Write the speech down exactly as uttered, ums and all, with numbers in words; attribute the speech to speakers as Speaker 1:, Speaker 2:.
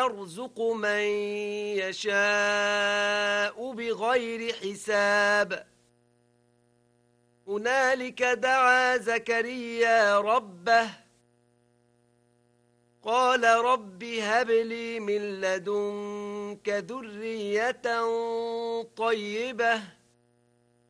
Speaker 1: يرزق من يشاء بغير حساب هنالك دعا زكريا ربه قال رب هب لي من لدنك ذرية طيبة